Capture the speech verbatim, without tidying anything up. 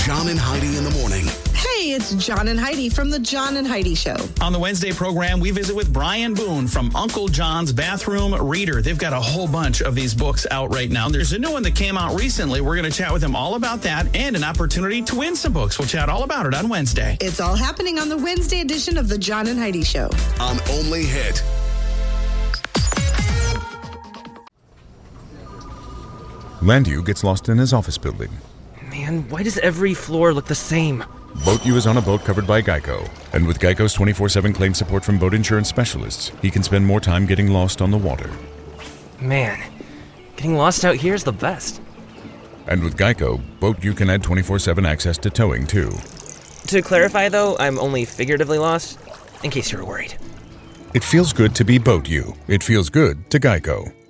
John and Heidi in the morning. Hey, it's John and Heidi from the John and Heidi Show. On the Wednesday program, we visit with Brian Boone from Uncle John's Bathroom Reader. They've got a whole bunch of these books out right now. There's a new one that came out recently. We're going to chat with him all about that and an opportunity to win some books. We'll chat all about it on Wednesday. It's all happening on the Wednesday edition of the John and Heidi Show. On Only Hit. Landu gets lost in his office building. Man, why does every floor look the same? Boat U is on a boat covered by Geico. And with Geico's twenty-four seven claim support from boat insurance specialists, he can spend more time getting lost on the water. Man, getting lost out here is the best. And with Geico, Boat U can add twenty-four seven access to towing, too. To clarify, though, I'm only figuratively lost, in case you were worried. It feels good to be Boat U. It feels good to Geico.